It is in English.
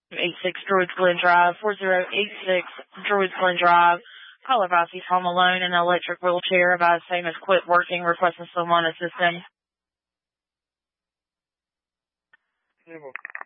86 Druids Glen Drive, 4086 Druids Glen Drive. Caller advised he's home alone in an electric wheelchair. Advised same has quit working, requesting someone assist him.